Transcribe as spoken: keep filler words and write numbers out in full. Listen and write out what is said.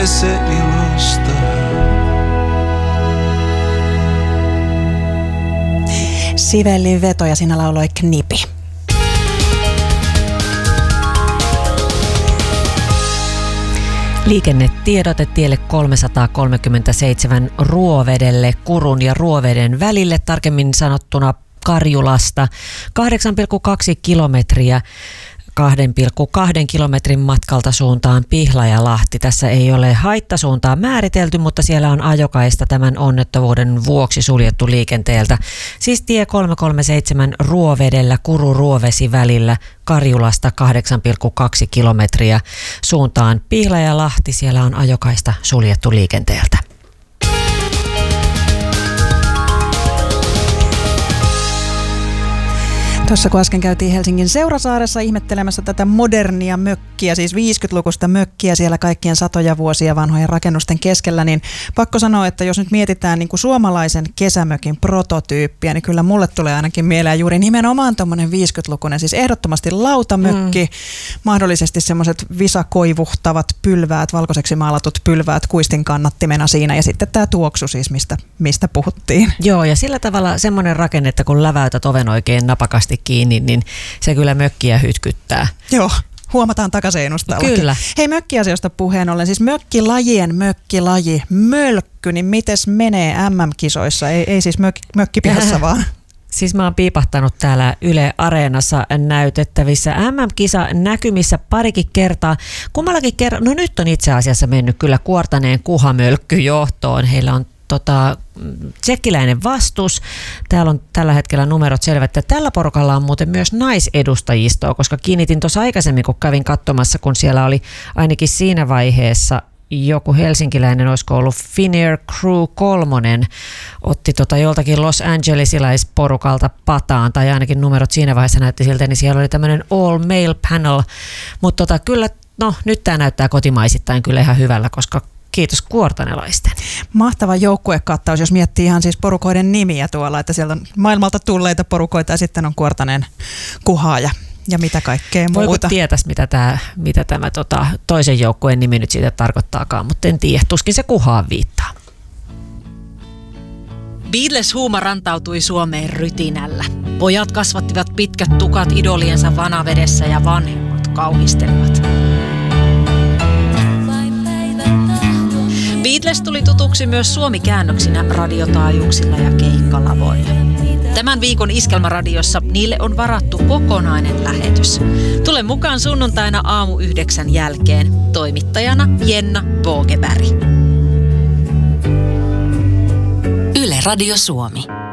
se ilosta. Sibeliin veto ja siinä lauloi Knipi. Liikennetiedote tielle kolmesataakolmekymmentäseitsemän Ruovedelle, Kurun ja Ruoveden välille, tarkemmin sanottuna Karjulasta, kahdeksan pilkku kaksi kilometriä. kahden pilkku kahden kilometrin matkalta suuntaan Pihlajalahti. Tässä ei ole haittasuuntaa määritelty, mutta siellä on ajokaista tämän onnettomuuden vuoksi suljettu liikenteeltä. Siis tie kolmesataakolmekymmentäseitsemän Ruovedellä Kuru-Ruovesi välillä Karjulasta kahdeksan pilkku kaksi kilometriä suuntaan Pihlajalahti. Siellä on ajokaista suljettu liikenteeltä. Tuossa kun äsken käytiin Helsingin Seurasaaressa ihmettelemässä tätä modernia mökkiä, siis viisikymmentälukuista mökkiä siellä kaikkien satoja vuosia vanhojen rakennusten keskellä, niin pakko sanoa, että jos nyt mietitään niin kuin suomalaisen kesämökin prototyyppiä, niin kyllä mulle tulee ainakin mieleen juuri nimenomaan tuommoinen viisikymmentälukuinen, siis ehdottomasti lautamökki, mm. mahdollisesti semmoiset visakoivuhtavat pylväät, valkoiseksi maalatut pylväät kuistin kannattimena siinä, ja sitten tämä tuoksu siis, mistä, mistä puhuttiin. Joo, ja sillä tavalla semmoinen rakenne, että kun läväytät oven oikein napakasti kiinni, niin se kyllä mökkiä hytkyttää. Joo, huomataan takaseinustalla. Kyllä. Hei, mökkiasioista puheen ollen, siis mökkilajien mökkilaji, mölkky, niin mites menee M M-kisoissa? Ei, ei siis mök, mökkipihassa vaan. Siis mä oon piipahtanut täällä Yle Areenassa näytettävissä M M-kisa näkymissä parikin kertaa. Kummallakin kerran, no nyt on itse asiassa mennyt kyllä Kuortaneen kuhamölkky johtoon. Heillä on Tota, tsekkiläinen vastus. Täällä on tällä hetkellä numerot selvät. Ja tällä porukalla on muuten myös naisedustajistoa, koska kiinnitin tuossa aikaisemmin, kun kävin katsomassa, kun siellä oli ainakin siinä vaiheessa joku helsinkiläinen, olisiko ollut Finnair Crew kolmonen, otti tota joltakin Los Angelesilaisporukalta pataan, tai ainakin numerot siinä vaiheessa näytti siltä, niin siellä oli tämmöinen all male panel. Mutta tota, kyllä, no nyt tämä näyttää kotimaisittain kyllä ihan hyvällä, koska kiitos kuortanelaisten. Mahtava joukkuekattaus, jos miettii ihan siis porukoiden nimiä tuolla, että siellä on maailmalta tulleita porukoita ja sitten on Kuortaneen kuhaaja ja mitä kaikkea muuta. Voiko tietäisi, mitä, tämä, mitä tämä tota, toisen joukkueen nimi nyt siitä tarkoittaakaan, mutta en tiedä, tuskin se kuhaan viittaa. Beatles-huuma rantautui Suomeen rytinällä. Pojat kasvattivat pitkät tukat idoliensa vanavedessä ja vanhemmat kauhistelivat. Beatles tuli tutuksi myös suomikäännöksinä radiotaajuuksilla ja keikkalavoilla. Tämän viikon Iskelmäradiossa niille on varattu kokonainen lähetys. Tule mukaan sunnuntaina aamu yhdeksän jälkeen. Toimittajana Jenna Bogeberg. Yle Radio Suomi.